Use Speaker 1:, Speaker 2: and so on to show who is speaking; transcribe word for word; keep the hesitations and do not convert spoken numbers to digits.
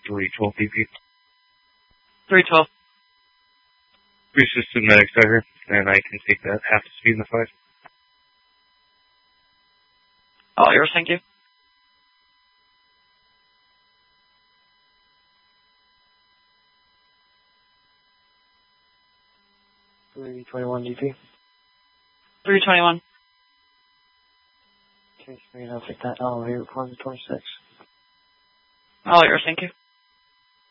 Speaker 1: three twelve D P.
Speaker 2: three twelve.
Speaker 1: Three system medic dagger, and I can take that half the speed in the fight.
Speaker 2: All yours, thank you.
Speaker 3: three twenty-one D P.
Speaker 2: three twenty-one.
Speaker 3: Okay, I'll take that. Oh, here, one twenty-six.
Speaker 2: All yours, thank you.